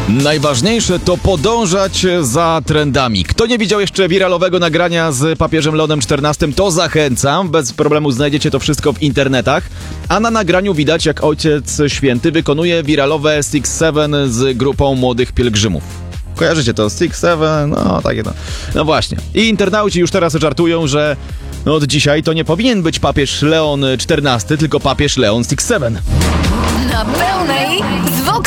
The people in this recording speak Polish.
Najważniejsze to podążać za trendami. Kto nie widział jeszcze wiralowego nagrania z papieżem Leonem XIV, to zachęcam. Bez problemu znajdziecie to wszystko w internetach. A na nagraniu widać, jak Ojciec Święty wykonuje wiralowe Six Seven z grupą młodych pielgrzymów. Kojarzycie to? Six Seven? No, takie to. No właśnie. I internauci już teraz żartują, że od dzisiaj to nie powinien być papież Leon XIV, tylko papież Leon Six Seven. Na pełnej